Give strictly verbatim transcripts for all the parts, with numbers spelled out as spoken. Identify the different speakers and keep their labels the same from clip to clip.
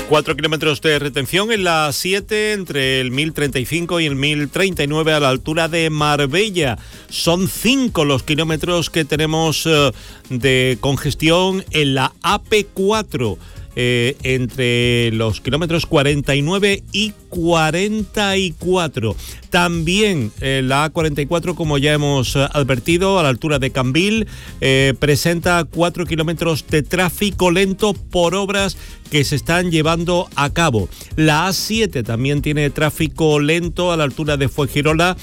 Speaker 1: Cuatro kilómetros de retención en la siete entre el mil treinta y cinco y el mil treinta y nueve a la altura de Marbella. Son cinco los kilómetros que tenemos eh, de congestión en la A P cuatro. Eh, entre los kilómetros cuarenta y nueve y cuarenta y cuatro. También eh, la A cuarenta y cuatro, como ya hemos eh, advertido, a la altura de Cambil, eh, presenta cuatro kilómetros de tráfico lento por obras que se están llevando a cabo. La A siete también tiene tráfico lento a la altura de Fuengirola,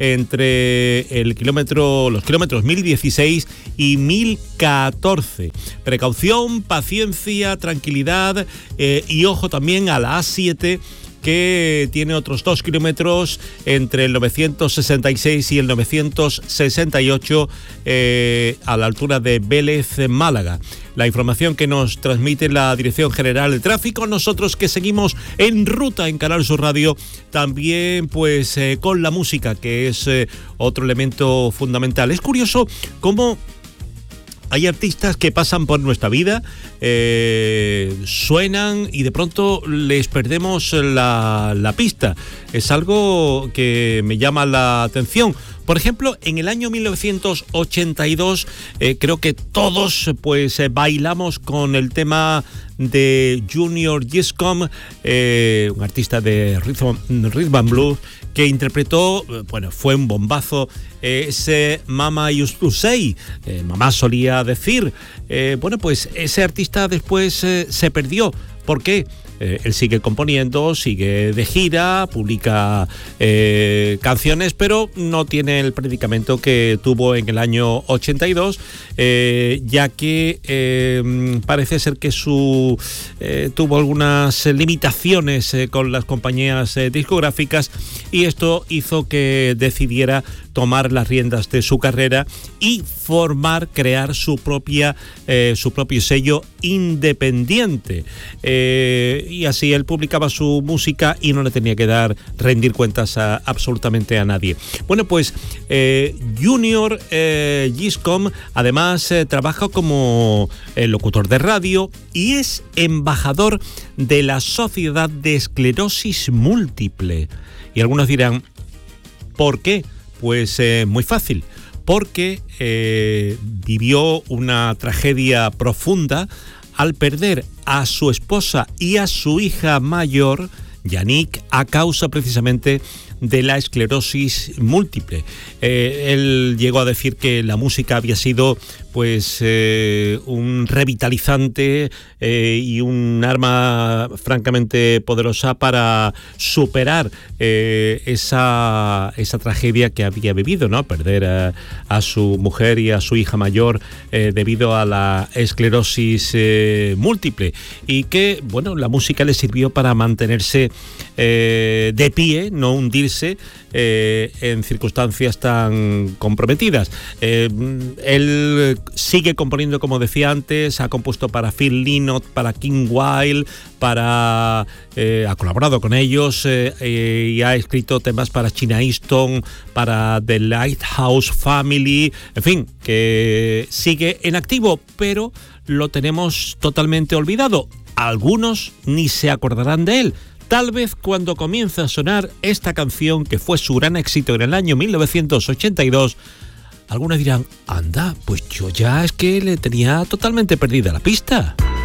Speaker 1: entre el kilómetro, los kilómetros mil dieciséis y mil catorce. Precaución, paciencia, tranquilidad eh, y ojo también a la A siete, que tiene otros dos kilómetros entre el novecientos sesenta y seis y el novecientos sesenta y ocho eh, a la altura de Vélez, Málaga. La información que nos transmite la Dirección General de Tráfico, nosotros que seguimos en ruta en Canal Sur Radio, también pues eh, con la música, que es eh, otro elemento fundamental. Es curioso cómo hay artistas que pasan por nuestra vida, eh, suenan y de pronto les perdemos la, la pista. Es algo que me llama la atención. Por ejemplo, en el año mil novecientos ochenta y dos, eh, creo que todos pues eh, bailamos con el tema de Junior Giscombe, eh, un artista de rhythm, rhythm and blues, que interpretó, bueno, fue un bombazo, eh, ese Mama Used to Say, eh, mamá solía decir. Eh, bueno, pues ese artista después eh, se perdió. ¿Por qué? Eh, él sigue componiendo, sigue de gira, publica eh, canciones, pero no tiene el predicamento que tuvo en el año ochenta y dos, eh, ya que eh, parece ser que su eh, tuvo algunas limitaciones eh, con las compañías eh, discográficas, y esto hizo que decidiera tomar las riendas de su carrera y formar, crear su propia eh, su propio sello independiente. Eh, y así él publicaba su música y no le tenía que dar, rendir cuentas a absolutamente a nadie. Bueno, pues eh, Junior eh, Giscombe además eh, trabaja como eh, locutor de radio y es embajador de la Sociedad de Esclerosis Múltiple. Y algunos dirán, ¿por qué? Pues eh, muy fácil, porque eh, vivió una tragedia profunda al perder a su esposa y a su hija mayor, Yannick, a causa precisamente de la esclerosis múltiple. Eh, él llegó a decir que la música había sido pues eh, un revitalizante eh, y un arma francamente poderosa para superar eh, esa, esa tragedia que había vivido, ¿no? Perder a, a su mujer y a su hija mayor eh, debido a la esclerosis eh, múltiple, y que, bueno, la música le sirvió para mantenerse eh, de pie, no hundirse eh, en circunstancias tan comprometidas. Eh, él sigue componiendo, como decía antes, ha compuesto para Phil Lynott, para King Wild, para eh, ha colaborado con ellos eh, eh, y ha escrito temas para China Easton, para The Lighthouse Family, en fin, que sigue en activo, pero lo tenemos totalmente olvidado. Algunos ni se acordarán de él. Tal vez cuando comienza a sonar esta canción, que fue su gran éxito en el año mil novecientos ochenta y dos, algunos dirán, anda, pues yo ya es que le tenía totalmente perdida la pista.